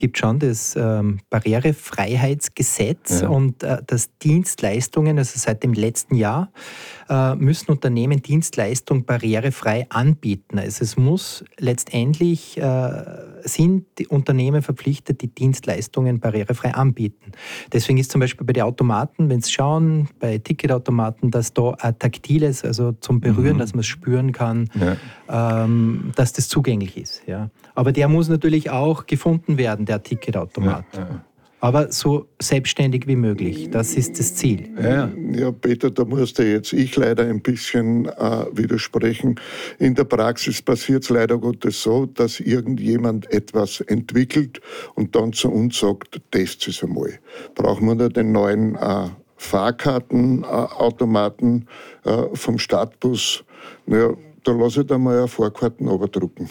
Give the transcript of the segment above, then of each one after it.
gibt schon das Barrierefreiheitsgesetz und dass Dienstleistungen, also seit dem letzten Jahr, müssen Unternehmen Dienstleistungen barrierefrei anbieten. Also es muss letztendlich, sind die Unternehmen verpflichtet, die Dienstleistungen barrierefrei anbieten. Deswegen ist zum Beispiel bei den Automaten, wenn Sie schauen, bei Ticketautomaten, dass da ein taktiles, also zum Berühren, dass man es spüren kann, dass das zugänglich ist. Ja. Aber der muss natürlich auch gefunden werden, der Ticketautomat. Aber so selbstständig wie möglich. Das ist das Ziel. Ja, Peter, da musste jetzt ich leider ein bisschen widersprechen. In der Praxis passiert es leider Gottes so, dass irgendjemand etwas entwickelt und dann zu uns sagt, testet es einmal. Brauchen wir da den neuen Fahrkartenautomaten vom Stadtbus? Naja, da lasse ich da mal eine Fahrkarten abdrucken.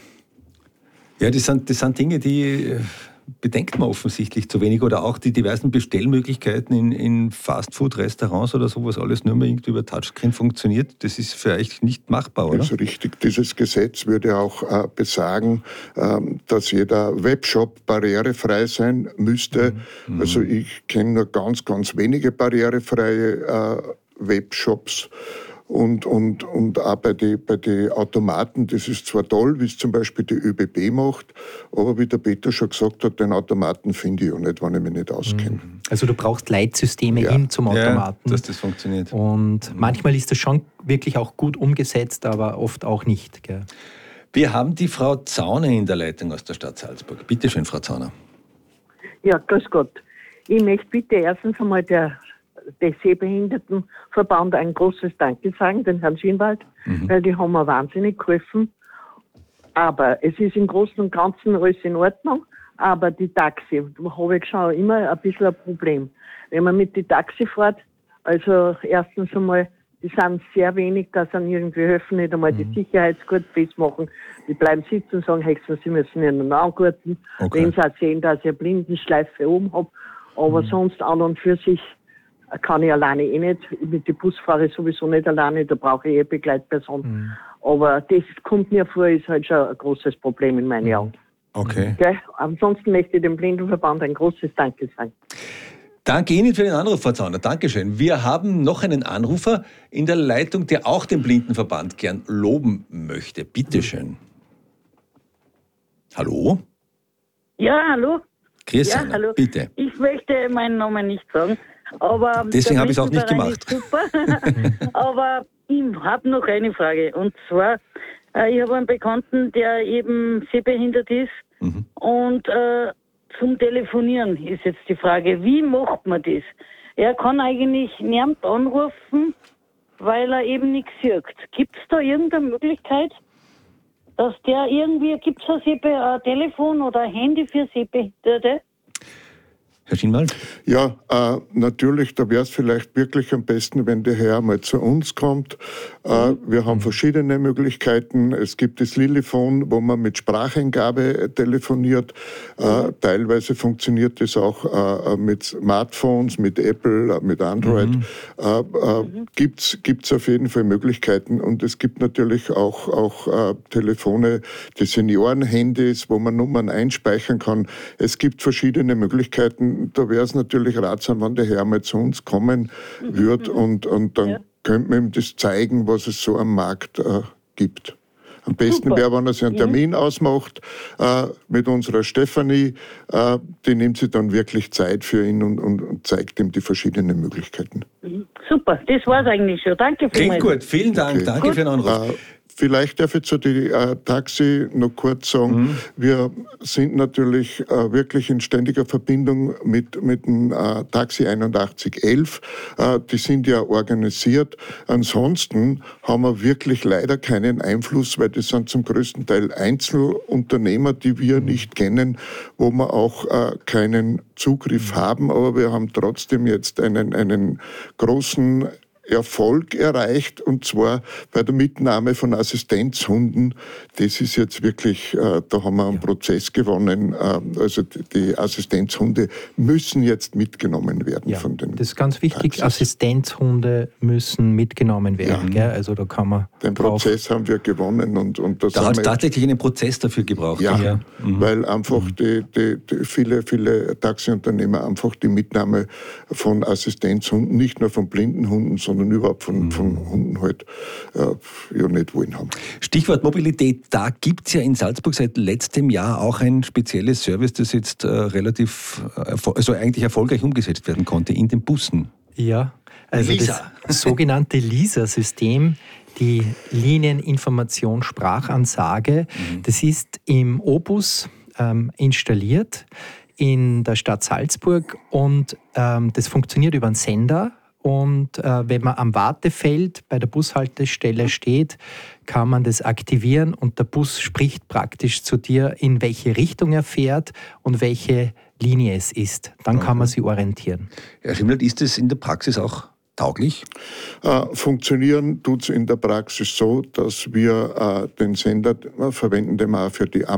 Ja, das sind Dinge, die bedenkt man offensichtlich zu wenig. Oder auch die diversen Bestellmöglichkeiten in Fastfood-Restaurants oder so, was alles nur mehr irgendwie über Touchscreen funktioniert. Das ist für euch nicht machbar, oder? Das ist richtig. Dieses Gesetz würde auch besagen, dass jeder Webshop barrierefrei sein müsste. Also ich kenne nur ganz, ganz wenige barrierefreie Webshops. Und auch bei den Automaten, das ist zwar toll, wie es zum Beispiel die ÖBB macht, aber wie der Peter schon gesagt hat, den Automaten finde ich auch nicht, wenn ich mich nicht auskenne. Also du brauchst Leitsysteme hin zum Automaten. Ja, dass das funktioniert. Und manchmal ist das schon wirklich auch gut umgesetzt, aber oft auch nicht. Gell? Wir haben die Frau Zauner in der Leitung aus der Stadt Salzburg. Bitte schön, Frau Zauner. Ja, grüß Gott. Ich möchte bitte erstens einmal der Sehbehindertenverband ein großes Danke sagen, den Herrn Schienwald, weil die haben mir wahnsinnig geholfen. Aber es ist im Großen und Ganzen alles in Ordnung, aber die Taxi, da habe ich schon immer ein bisschen ein Problem. Wenn man mit die Taxi fährt, also erstens einmal, die sind sehr wenig, da sind irgendwie helfen, nicht einmal die Sicherheitsgurt festmachen, die bleiben sitzen und sagen, höchstens, sie müssen ihnen angurten, wenn sie auch sehen, dass ich eine Blindenschleife oben habe, aber sonst an und für sich kann ich alleine nicht. Mit dem Bus fahre ich sowieso nicht alleine, da brauche ich Begleitperson. Aber das kommt mir vor, ist halt schon ein großes Problem in meinen Augen. Okay. Okay? Ansonsten möchte ich dem Blindenverband ein großes Danke sagen. Danke Ihnen für den Anruf, Frau Zauner. Dankeschön. Wir haben noch einen Anrufer in der Leitung, der auch den Blindenverband gern loben möchte. Bitte schön. Hallo? Ja, hallo. Grüß ja, Sie, hallo. Bitte. Ich möchte meinen Namen nicht sagen. Aber deswegen habe ich es auch nicht gemacht. Super. Aber ich habe noch eine Frage. Und zwar, ich habe einen Bekannten, der eben sehbehindert ist. Und zum Telefonieren ist jetzt die Frage, wie macht man das? Er kann eigentlich niemand anrufen, weil er eben nichts sieht. Gibt es da irgendeine Möglichkeit, dass der irgendwie, gibt es ein Telefon oder ein Handy für Sehbehinderte? Herr Schienwald? Ja, natürlich, da wäre es vielleicht wirklich am besten, wenn der Herr mal zu uns kommt. Wir haben verschiedene Möglichkeiten. Es gibt das Lilifon, wo man mit Spracheingabe telefoniert. Teilweise funktioniert das auch mit Smartphones, mit Apple, mit Android. Gibt's auf jeden Fall Möglichkeiten. Und es gibt natürlich auch Telefone, die Seniorenhandys, wo man Nummern einspeichern kann. Es gibt verschiedene Möglichkeiten. Da wäre es natürlich ratsam, wenn der Herr mal zu uns kommen würde und dann könnte man ihm das zeigen, was es so am Markt gibt. Am besten wäre, wenn er sich einen Termin ausmacht mit unserer Stefanie. Die nimmt sich dann wirklich Zeit für ihn und zeigt ihm die verschiedenen Möglichkeiten. Super, das war es eigentlich schon. Danke vielmals. Klingt gut, vielen Dank. Okay. Danke für den Anruf. Vielleicht darf ich zu die Taxi noch kurz sagen, wir sind natürlich wirklich in ständiger Verbindung mit dem Taxi 8111. Die sind ja organisiert. Ansonsten haben wir wirklich leider keinen Einfluss, weil das sind zum größten Teil Einzelunternehmer, die wir nicht kennen, wo wir auch keinen Zugriff haben. Aber wir haben trotzdem jetzt einen großen Erfolg erreicht, und zwar bei der Mitnahme von Assistenzhunden. Das ist jetzt wirklich, da haben wir einen Prozess gewonnen. Also die Assistenzhunde müssen jetzt mitgenommen werden von den Das ist ganz wichtig, Taxis. Assistenzhunde müssen mitgenommen werden. Gell? Also da kann man Den Prozess haben wir gewonnen. Und das Da haben hat es wir tatsächlich einen Prozess dafür gebraucht. Ja, weil einfach viele Taxiunternehmer einfach die Mitnahme von Assistenzhunden, nicht nur von blinden Hunden, sondern überhaupt von Hunden halt nicht wollen haben. Stichwort Mobilität, da gibt es ja in Salzburg seit letztem Jahr auch ein spezielles Service, das jetzt eigentlich erfolgreich umgesetzt werden konnte in den Bussen. Ja, also Lisa. das sogenannte LISA-System, die Linieninformation-Sprachansage, das ist im O-Bus installiert in der Stadt Salzburg und das funktioniert über einen Sender. Und wenn man am Wartefeld bei der Bushaltestelle steht, kann man das aktivieren und der Bus spricht praktisch zu dir, in welche Richtung er fährt und welche Linie es ist. Dann kann man sich orientieren. Herr Schimmelt, ist das in der Praxis auch tauglich? Funktionieren tut es in der Praxis so, dass wir den Sender verwenden, den wir auch für die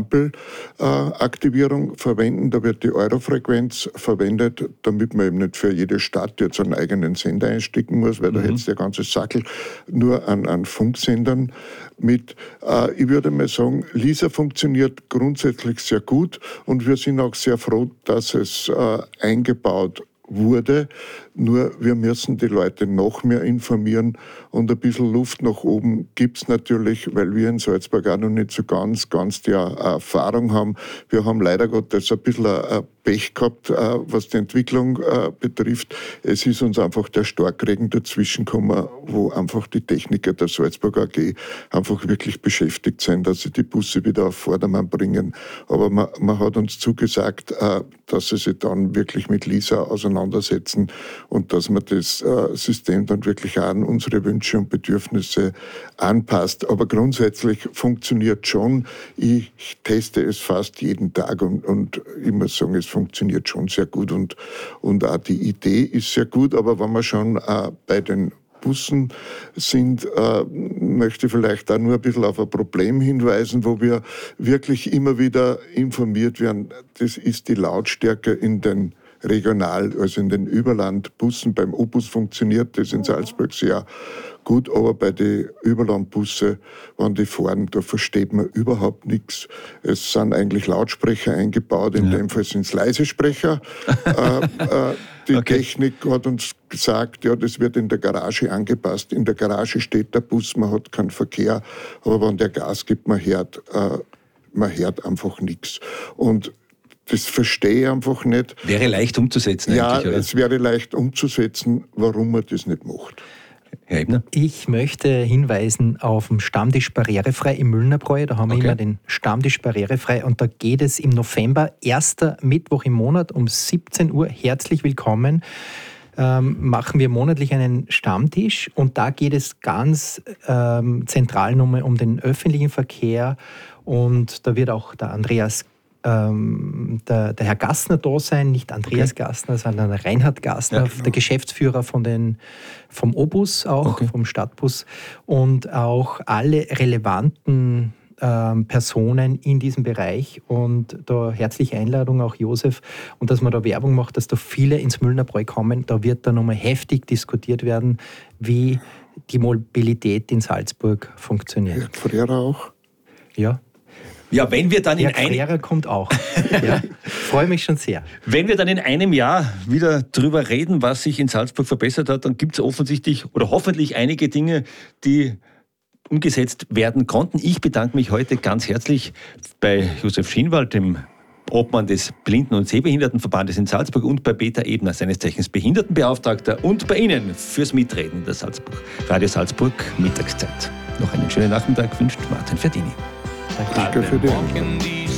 Ampelaktivierung verwenden. Da wird die Eurofrequenz verwendet, damit man eben nicht für jede Stadt jetzt einen eigenen Sender einstecken muss, weil da hätte der ganze Sackel nur an Funksendern mit. Ich würde mal sagen, LISA funktioniert grundsätzlich sehr gut und wir sind auch sehr froh, dass es eingebaut wurde. Nur wir müssen die Leute noch mehr informieren und ein bisschen Luft nach oben gibt es natürlich, weil wir in Salzburg auch noch nicht so ganz die Erfahrung haben. Wir haben leider Gottes ein bisschen ein Pech gehabt, was die Entwicklung betrifft. Es ist uns einfach der Starkregen dazwischen gekommen, wo einfach die Techniker der Salzburg AG einfach wirklich beschäftigt sind, dass sie die Busse wieder auf Vordermann bringen. Aber man hat uns zugesagt, dass sie sich dann wirklich mit LISA auseinandersetzen und dass man das System dann wirklich an unsere Wünsche und Bedürfnisse anpasst. Aber grundsätzlich funktioniert schon. Ich teste es fast jeden Tag und ich muss sagen, es funktioniert schon sehr gut und auch die Idee ist sehr gut. Aber wenn wir schon bei den Bussen sind, möchte ich vielleicht auch nur ein bisschen auf ein Problem hinweisen, wo wir wirklich immer wieder informiert werden. Das ist die Lautstärke in den also in den Überlandbussen. Beim O-Bus funktioniert das in Salzburg sehr gut, aber bei den Überlandbusse, wenn die fahren, da versteht man überhaupt nichts. Es sind eigentlich Lautsprecher eingebaut, in dem Fall sind es Leisesprecher. Die Technik hat uns gesagt, ja, das wird in der Garage angepasst. In der Garage steht der Bus, man hat keinen Verkehr, aber wenn der Gas gibt, man hört einfach nichts. Und das verstehe ich einfach nicht. Wäre leicht umzusetzen eigentlich, oder? Ja, es wäre leicht umzusetzen, warum man das nicht macht. Herr Ebner? Ich möchte hinweisen auf den Stammtisch Barrierefrei im Müllnerbräu. Da haben wir immer den Stammtisch Barrierefrei und da geht es im November, erster Mittwoch im Monat um 17 Uhr. Herzlich willkommen. Machen wir monatlich einen Stammtisch und da geht es ganz zentral nochmal um den öffentlichen Verkehr und da wird auch der Andreas der Herr Gassner da sein, nicht Andreas Gassner, sondern Reinhard Gassner, der Geschäftsführer vom O-Bus auch, vom Stadtbus und auch alle relevanten Personen in diesem Bereich und da herzliche Einladung auch Josef und dass man da Werbung macht, dass da viele ins Müllnerbräu kommen, da wird dann nochmal heftig diskutiert werden, wie die Mobilität in Salzburg funktioniert. Früher auch? Ja. Ja, wenn wir dann Herr Frere kommt auch. Ja, freue mich schon sehr. Wenn wir dann in einem Jahr wieder drüber reden, was sich in Salzburg verbessert hat, dann gibt es offensichtlich oder hoffentlich einige Dinge, die umgesetzt werden konnten. Ich bedanke mich heute ganz herzlich bei Josef Schienwald, dem Obmann des Blinden- und Sehbehindertenverbandes in Salzburg und bei Peter Ebner, seines Zeichens Behindertenbeauftragter und bei Ihnen fürs Mitreden der Radio Salzburg Mittagszeit. Noch einen schönen Nachmittag wünscht Martin Verdini. Danke für die Einladung.